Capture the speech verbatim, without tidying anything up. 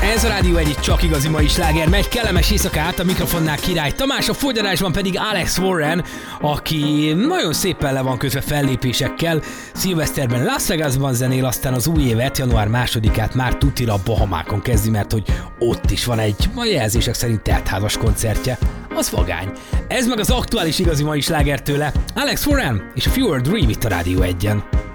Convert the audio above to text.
Ez a Rádió egy csak igazi mai sláger. Megy kellemes éjszakát, a mikrofonnál Király Tamás, a folytatásban pedig Alex Warren, aki nagyon szépen le van kötve fellépésekkel. Szilveszterben Las Vegasban zenél, aztán az új évet, január másodikát már tutira Bahamákon kezdi, mert hogy ott is van egy, a jelzések szerint teltházas koncertje. Az vagány. Ez meg az aktuális igazi mai sláger tőle. Alex Warren és a Fewer Dream itt a Rádió egyen.